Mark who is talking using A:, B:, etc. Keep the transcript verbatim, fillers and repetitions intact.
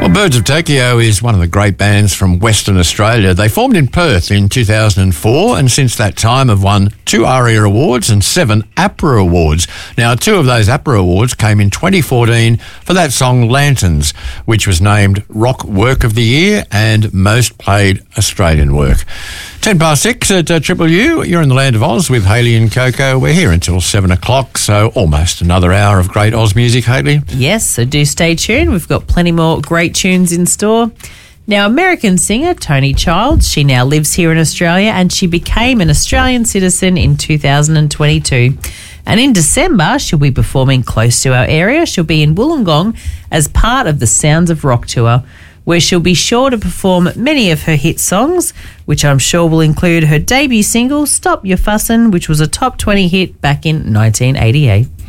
A: Well, Birds of Tokyo is one of the great bands from Western Australia. They formed in Perth in two thousand four and since that time have won two ARIA Awards and seven APRA Awards. Now, two of those APRA Awards came in twenty fourteen for that song Lanterns, which was named Rock Work of the Year and Most Played Australian Work. ten past six at uh, Triple U. You're in the land of Oz with Hayley and Coco. We're here until seven o'clock, so almost another hour of great Oz music, Hayley.
B: Yes, so do stay tuned. We've got plenty more great tunes in store. Now, American singer Toni Childs, she now lives here in Australia and she became an Australian citizen in two thousand twenty-two. And in December, she'll be performing close to our area. She'll be in Wollongong as part of the Sounds of Rock tour, where she'll be sure to perform many of her hit songs, which I'm sure will include her debut single, Stop Your Fussin', which was a top twenty hit back in nineteen eighty-eight.